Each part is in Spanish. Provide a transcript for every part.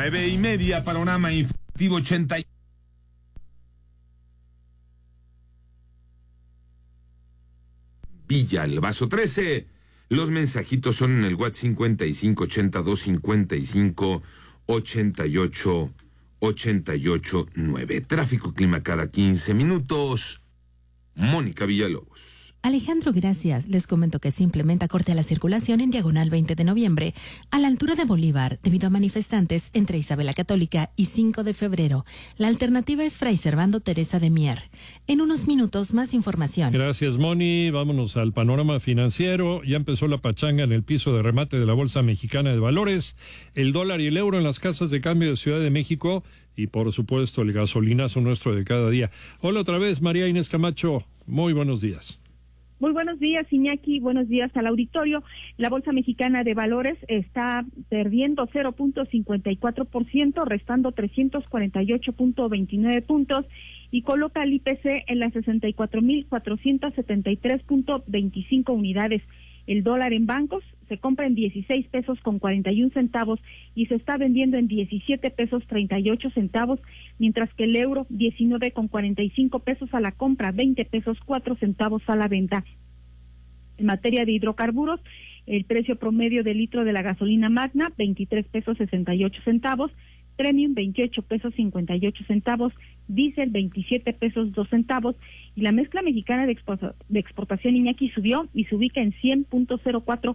9:30, panorama informativo 80. Villa El Vaso 13. Los mensajitos son en el WhatsApp 55 82 55 88 88 9. Tráfico, clima cada 15 minutos. Mónica Villalobos. Alejandro, gracias. Les comento que se implementa corte a la circulación en diagonal 20 de noviembre, a la altura de Bolívar, debido a manifestantes entre Isabel la Católica y 5 de febrero. La alternativa es Fray Servando Teresa de Mier. En unos minutos, más información. Gracias, Moni. Vámonos al panorama financiero. Ya empezó la pachanga en el piso de remate de la Bolsa Mexicana de Valores. El dólar y el euro en las casas de cambio de Ciudad de México y, por supuesto, el gasolinazo nuestro de cada día. Hola otra vez, María Inés Camacho. Muy buenos días. Muy buenos días, Iñaki. Buenos días al auditorio. La Bolsa Mexicana de Valores está perdiendo 0.54%, restando 348.29 puntos y coloca al IPC en las 64.473.25 unidades. El dólar en bancos se compra en 16 pesos con 41 centavos y se está vendiendo en 17 pesos 38 centavos, mientras que el euro 19 con 45 pesos a la compra, 20 pesos 4 centavos a la venta. En materia de hidrocarburos, el precio promedio del litro de la gasolina Magna, 23 pesos 68 centavos, Premium 28 pesos 58 centavos, Diesel 27 pesos 2 centavos y la mezcla mexicana de exportación, Iñaki, subió y se ubica en $100.04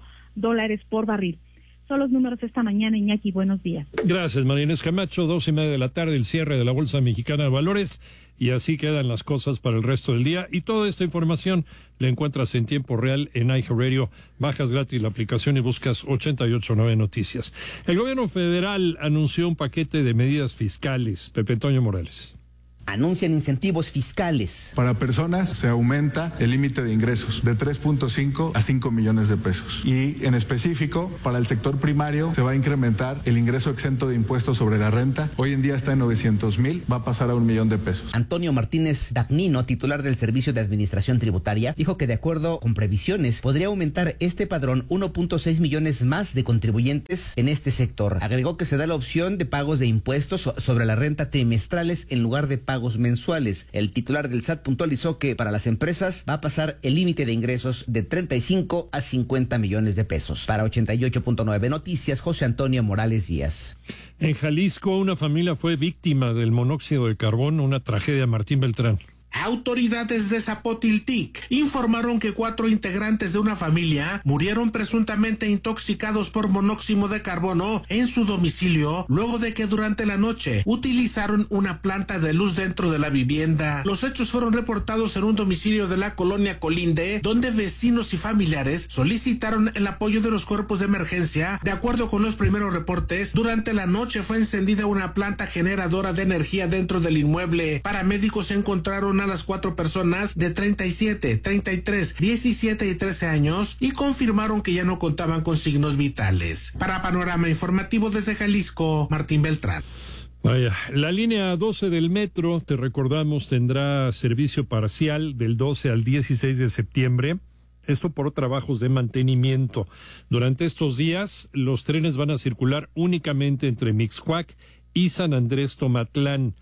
por barril. Son los números esta mañana, Iñaki. Buenos días. Gracias, María Inés Camacho. 2:30 de la tarde, el cierre de la Bolsa Mexicana de Valores. Y así quedan las cosas para el resto del día. Y toda esta información la encuentras en tiempo real en iHeartRadio. Bajas gratis la aplicación y buscas 889 Noticias. El gobierno federal anunció un paquete de medidas fiscales. Pepe Toño Morales. Anuncian incentivos fiscales. Para personas se aumenta el límite de ingresos de 3.5 a 5 millones de pesos. Y en específico, para el sector primario se va a incrementar el ingreso exento de impuestos sobre la renta. Hoy en día está en 900,000, va a pasar a 1 millón de pesos. Antonio Martínez Dagnino, titular del Servicio de Administración Tributaria, dijo que de acuerdo con previsiones podría aumentar este padrón 1.6 millones más de contribuyentes en este sector. Agregó que se da la opción de pagos de impuestos sobre la renta trimestrales en lugar de pagos mensuales. El titular del SAT puntualizó que para las empresas va a pasar el límite de ingresos de 35 a 50 millones de pesos. Para 88.9 Noticias, José Antonio Morales Díaz. En Jalisco, una familia fue víctima del monóxido de carbono, una tragedia. Martín Beltrán. Autoridades de Zapotiltic informaron que 4 integrantes de una familia murieron presuntamente intoxicados por monóxido de carbono en su domicilio luego de que durante la noche utilizaron una planta de luz dentro de la vivienda. Los hechos fueron reportados en un domicilio de la colonia Colinde, donde vecinos y familiares solicitaron el apoyo de los cuerpos de emergencia. De acuerdo con los primeros reportes, durante la noche fue encendida una planta generadora de energía dentro del inmueble. Paramédicos encontraron a las 4 personas de 37, 33, 17 y 13 años y confirmaron que ya no contaban con signos vitales. Para Panorama Informativo desde Jalisco, Martín Beltrán. Vaya, la línea 12 del metro, te recordamos, tendrá servicio parcial del 12 al 16 de septiembre. Esto por trabajos de mantenimiento. Durante estos días, los trenes van a circular únicamente entre Mixcoac y San Andrés Tomatlán.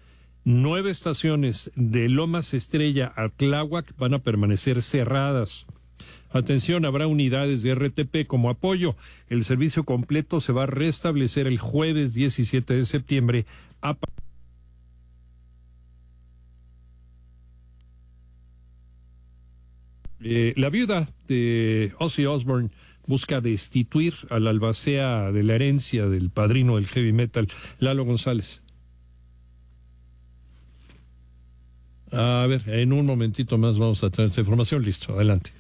9 estaciones de Lomas Estrella a Tláhuac van a permanecer cerradas. Atención, habrá unidades de RTP como apoyo. El servicio completo se va a restablecer el jueves 17 de septiembre a la viuda de Ozzy Osbourne busca destituir al albacea de la herencia del padrino del heavy metal, Lalo González. A ver, en un momentito más vamos a traer esta información. Listo, adelante.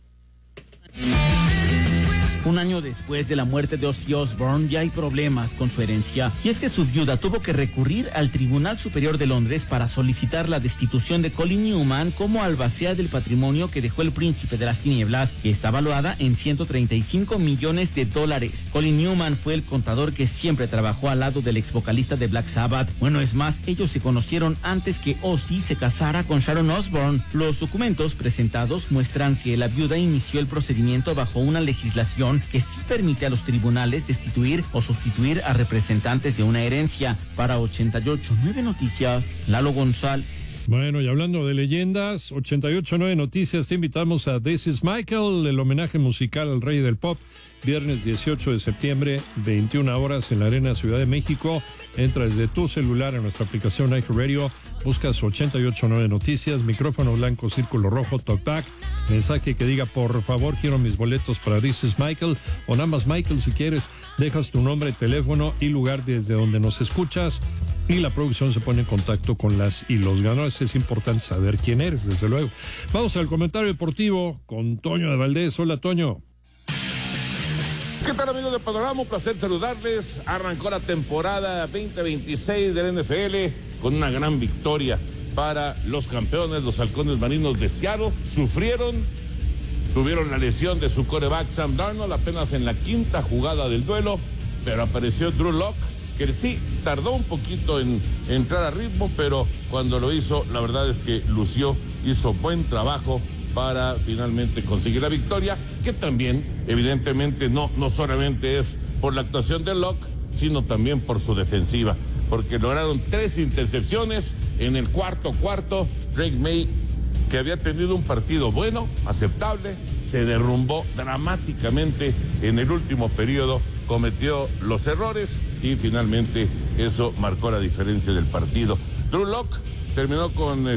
Un año después de la muerte de Ozzy Osbourne ya hay problemas con su herencia, y es que su viuda tuvo que recurrir al Tribunal Superior de Londres para solicitar la destitución de Colin Newman como albacea del patrimonio que dejó el príncipe de las tinieblas, que está valuada en $135 millones. Colin Newman fue el contador que siempre trabajó al lado del ex vocalista de Black Sabbath. Bueno, es más, ellos se conocieron antes que Ozzy se casara con Sharon Osbourne. Los documentos presentados muestran que la viuda inició el procedimiento bajo una legislación Constitución que sí permite a los tribunales destituir o sustituir a representantes de una herencia. Para 88.9 Noticias, Lalo González. Bueno, y hablando de leyendas, 88.9 Noticias, te invitamos a This Is Michael, el homenaje musical al rey del pop, viernes 18 de septiembre, 21 horas en la Arena Ciudad de México. Entra desde tu celular a nuestra aplicación iHeartRadio, buscas 88.9 Noticias, micrófono blanco, círculo rojo, talkback, mensaje que diga, por favor, quiero mis boletos para This Is Michael, o nada más Michael si quieres, dejas tu nombre, teléfono y lugar desde donde nos escuchas, y la producción se pone en contacto con las y los ganadores. Es importante saber quién eres, desde luego. Vamos al comentario deportivo con Toño de Valdés. Hola, Toño. ¿Qué tal, amigos de Panorama? Un placer saludarles. Arrancó la temporada 2026 del NFL con una gran victoria para los campeones, los halcones marinos de Seattle. Tuvieron la lesión de su quarterback Sam Darnold apenas en la quinta jugada del duelo, pero apareció Drew Lock, que sí tardó un poquito en entrar a ritmo, pero cuando lo hizo, la verdad es que hizo buen trabajo para finalmente conseguir la victoria, que también, evidentemente, no solamente es por la actuación de Locke, sino también por su defensiva, porque lograron 3 intercepciones en el cuarto. Drake May, que había tenido un partido bueno, aceptable, se derrumbó dramáticamente en el último periodo, cometió los errores y finalmente eso marcó la diferencia del partido. Drew Lock terminó con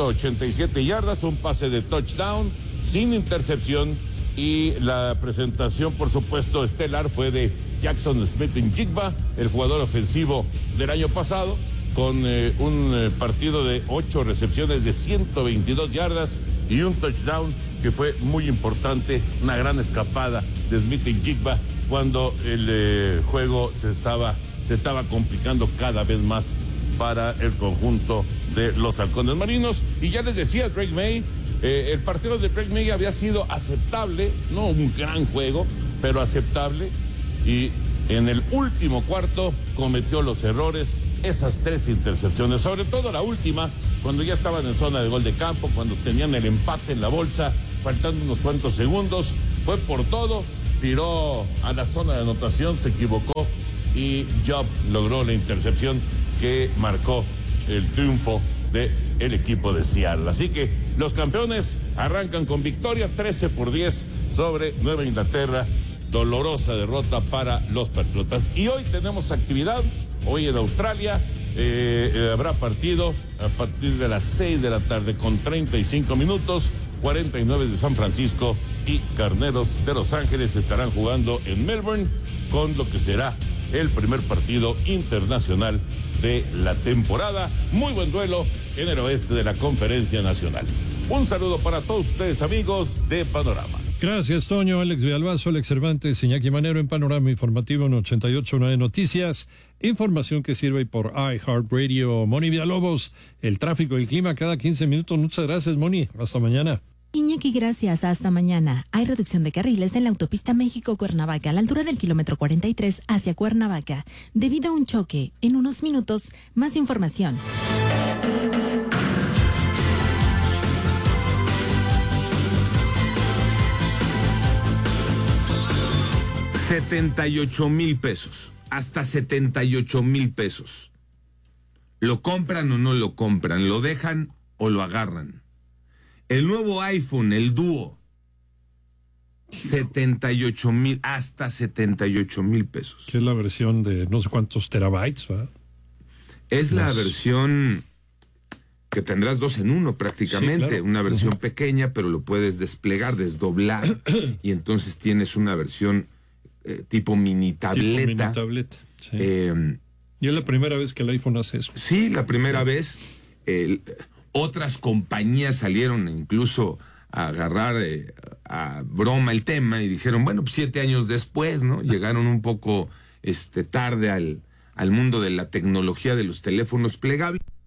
187 yardas, un pase de touchdown, sin intercepción, y la presentación, por supuesto, estelar fue de Jackson Smith-Njigba, el jugador ofensivo del año pasado, con un partido de 8 recepciones de 122 yardas y un touchdown que fue muy importante, una gran escapada de Smith-Njigba cuando el juego se estaba complicando cada vez más para el conjunto de los halcones marinos. Y ya les decía, Drake May, el partido de Drake May había sido aceptable, no un gran juego, pero aceptable, y en el último cuarto cometió los errores, esas 3 intercepciones, sobre todo la última, cuando ya estaban en zona de gol de campo, cuando tenían el empate en la bolsa, faltando unos cuantos segundos, fue por todo, tiró a la zona de anotación, se equivocó y Job logró la intercepción que marcó el triunfo del equipo de Seattle. Así que los campeones arrancan con victoria 13-10 sobre Nueva Inglaterra. Dolorosa derrota para los Patriotas. Y hoy tenemos actividad, hoy en Australia habrá partido a partir de las 6 de la tarde con 35 minutos. 49 de San Francisco y Carneros de Los Ángeles estarán jugando en Melbourne con lo que será el primer partido internacional de la temporada. Muy buen duelo en el oeste de la Conferencia Nacional. Un saludo para todos ustedes, amigos de Panorama. Gracias, Toño. Alex Villalbazo, Alex Cervantes, Iñaki Manero en Panorama Informativo en 88.9 Noticias. Información que sirve por iHeartRadio. Moni Villalobos, el tráfico y el clima cada 15 minutos. Muchas gracias, Moni. Hasta mañana. Iñaki, gracias. Hasta mañana. Hay reducción de carriles en la autopista México-Cuernavaca a la altura del kilómetro 43 hacia Cuernavaca, debido a un choque. En unos minutos, más información. $78,000, hasta $78,000. ¿Lo compran o no lo compran? ¿Lo dejan o lo agarran? El nuevo iPhone, el Duo, 78,000, hasta $78,000. Que es la versión de no sé cuántos terabytes, ¿verdad? Es la versión que tendrás 2 en 1 prácticamente, sí, claro. Una versión pequeña, pero lo puedes desplegar, desdoblar, y entonces tienes una versión tipo mini tableta. Sí. Y es la primera vez que el iPhone hace eso. Sí, la primera vez. Otras compañías salieron incluso a agarrar a broma el tema y dijeron, bueno, pues 7 años después, ¿no? Llegaron un poco tarde al mundo de la tecnología de los teléfonos plegables.